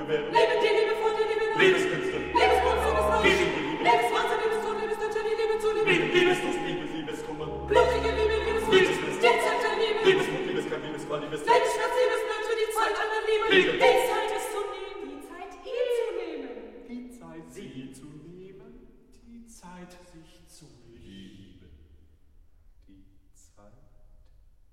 werden. Leben die Liebe vor die Liebe nach. Lebenskünste. Lebenskunst, Lebensrausch. Liebe. Lebenswahnsinn, Liebestod, Liebesdeutscher, die Liebe zu Liebe. Liebesdurst, Liebeskummer. Blutige Liebe, Liebeswut. Liebesmist. Die Zeit der Liebe. Liebesmut, Liebeskamp, Liebesqual, Liebesleid. Leidenschaft, Liebesnöte, die Zeit einer Liebe. Liebe. Die Zeit ist zu nehmen. Die Zeit ihr zu nehmen. Die Zeit, sie zu nehmen. Die Zeit, sich zu nehmen.